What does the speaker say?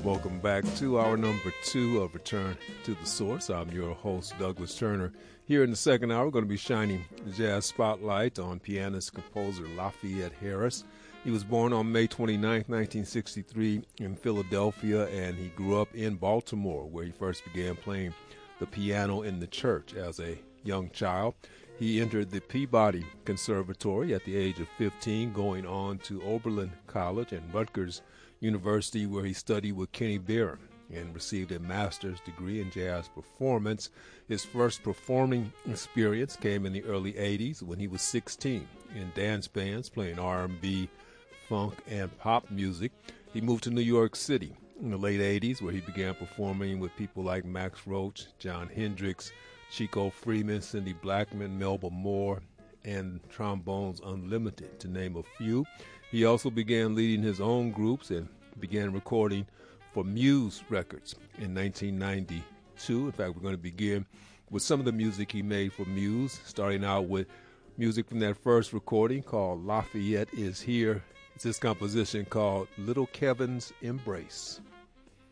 Welcome back to our number 2 of Return to the Source. I'm your host, Douglas Turner. Here in the second hour, we're going to be shining the jazz spotlight on pianist-composer Lafayette Harris. He was born on May 29, 1963 in Philadelphia, and he grew up in Baltimore, where he first began playing the piano in the church as a young child. He entered the Peabody Conservatory at the age of 15, going on to Oberlin College and Rutgers University, where he studied with Kenny Barron and received a master's degree in jazz performance. His first performing experience came in the early 80s when he was 16 in dance bands playing R&B, funk, and pop music. He moved to New York City in the late 80s, where he began performing with people like Max Roach, Jon Hendricks, Chico Freeman, Cindy Blackman, Melba Moore, and Trombones Unlimited, to name a few. He also began leading his own groups and began recording for Muse Records in 1992. In fact, we're going to begin with some of the music he made for Muse, starting out with music from that first recording called Lafayette Is Here. It's this composition called Little Kevin's Embrace.